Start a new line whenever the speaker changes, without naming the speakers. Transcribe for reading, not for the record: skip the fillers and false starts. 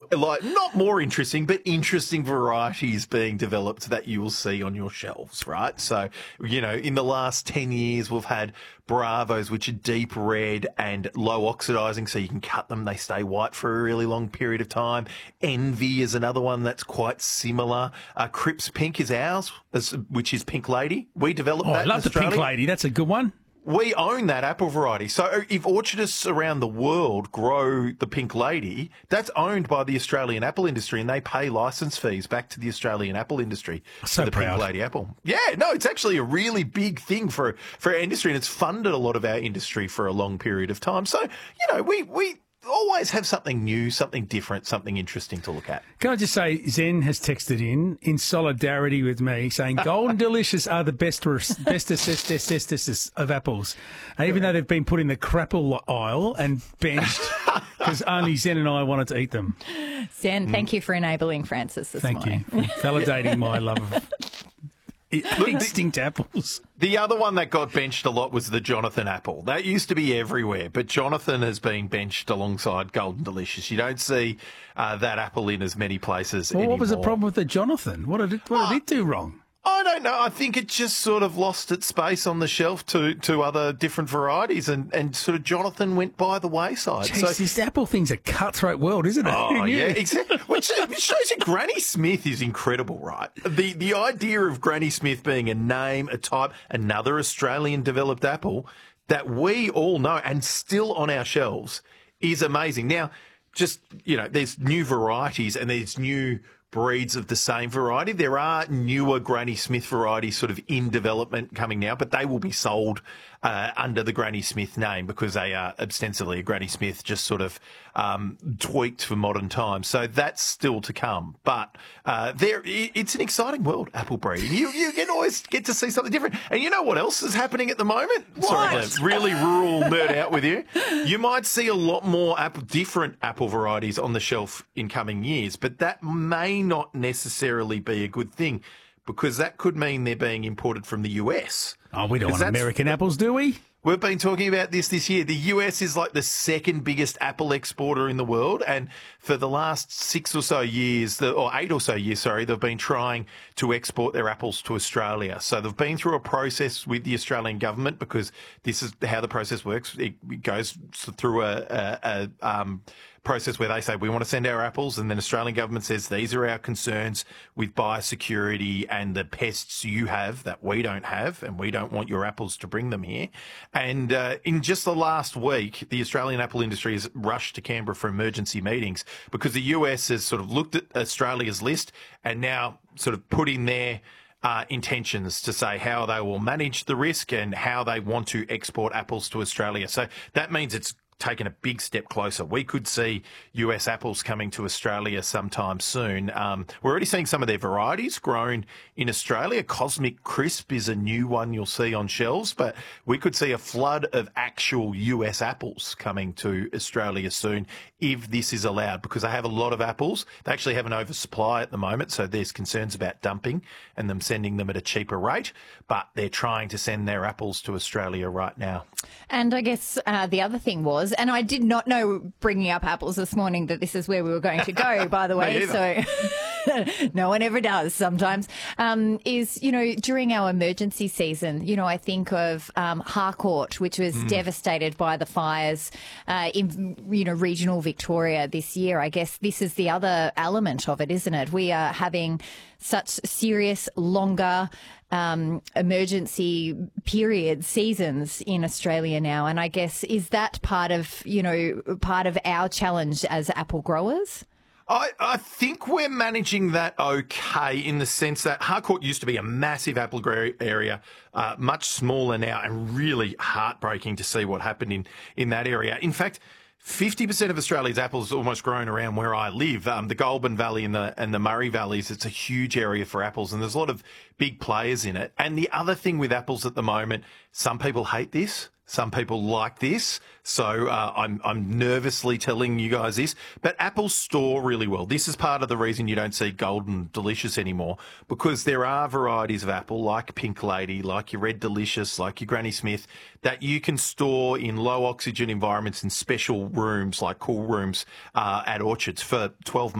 like not more interesting, but interesting varieties being developed that you will see on your shelves, right? So, in the last 10 years, we've had Bravos, which are deep red and low oxidizing, so you can cut them. They stay white for a really long period of time. Envy is another one that's quite similar. Cripps Pink is ours, which is Pink Lady. We developed that
I love
in Australia.
the Pink Lady. That's a good one.
We own that apple variety. So if orchardists around the world grow the Pink Lady, that's owned by the Australian apple industry, and they pay licence fees back to the Australian apple industry
So
for the
proud.
Pink Lady apple. Yeah, no, it's actually a really big thing for our industry, and it's funded a lot of our industry for a long period of time. So, we always have something new, something different, something interesting to look at.
Can I just say, Zen has texted in solidarity with me, saying Golden Delicious are the bestest of apples, even though they've been put in the crapple aisle and benched because only Zen and I wanted to eat them.
Zen, thank you for enabling Francis this morning.
Thank you for validating my love of extinct apples.
The other one that got benched a lot was the Jonathan apple. That used to be everywhere, but Jonathan has been benched alongside Golden Delicious. You don't see that apple in as many places anymore.
What was the problem with the Jonathan? What did it do wrong?
I don't know. I think it just sort of lost its space on the shelf to other different varieties, and sort of Jonathan went by the wayside.
Jeez, this apple thing's a cutthroat world, isn't it?
Oh, yeah, exactly. Which shows you Granny Smith is incredible, right? The idea of Granny Smith being a name, a type, another Australian-developed apple that we all know and still on our shelves is amazing. Now, just, there's new varieties and there's new breeds of the same variety. There are newer Granny Smith varieties sort of in development coming now, but they will be sold under the Granny Smith name because they are ostensibly a Granny Smith just sort of tweaked for modern times. So that's still to come. But it's an exciting world, apple breeding. You can always get to see something different. And you know what else is happening at the moment? Sorry to really rural nerd out with you. You might see a lot more different apple varieties on the shelf in coming years, but that may not necessarily be a good thing, because that could mean they're being imported from the US.
Oh, we don't want American apples, do we?
We've been talking about this year. The US is like the second biggest apple exporter in the world, and for the last 8 or so years, they've been trying to export their apples to Australia. So they've been through a process with the Australian government, because this is how the process works. It goes through a process where they say, we want to send our apples, and then Australian government says, these are our concerns with biosecurity and the pests you have that we don't have, and we don't want your apples to bring them here. And in just the last week, the Australian apple industry has rushed to Canberra for emergency meetings, because the US has sort of looked at Australia's list and now sort of put in their intentions to say how they will manage the risk and how they want to export apples to Australia. So that means it's taken a big step closer. We could see US apples coming to Australia sometime soon. We're already seeing some of their varieties grown in Australia. Cosmic Crisp is a new one you'll see on shelves, but we could see a flood of actual US apples coming to Australia soon if this is allowed, because they have a lot of apples. They actually have an oversupply at the moment, so there's concerns about dumping and them sending them at a cheaper rate, but they're trying to send their apples to Australia right now.
And I guess the other thing was, and I did not know, bringing up apples this morning, that this is where we were going to go, by the way, so no one ever does sometimes, is, during our emergency season, I think of Harcourt, which was devastated by the fires in, regional Victoria this year. I guess this is the other element of it, isn't it? We are having such serious, longer emergency period seasons in Australia now. And I guess, is that part of our challenge as apple growers?
I think we're managing that okay, in the sense that Harcourt used to be a massive apple area, much smaller now, and really heartbreaking to see what happened in that area. In fact, 50% of Australia's apples almost grown around where I live. The Goulburn Valley and the Murray Valleys, it's a huge area for apples, and there's a lot of big players in it. And the other thing with apples at the moment, some people hate this, some people like this. So I'm nervously telling you guys this, but apples store really well. This is part of the reason you don't see Golden Delicious anymore, because there are varieties of apple like Pink Lady, like your Red Delicious, like your Granny Smith, that you can store in low oxygen environments in special rooms, like cool rooms at orchards, for 12 months.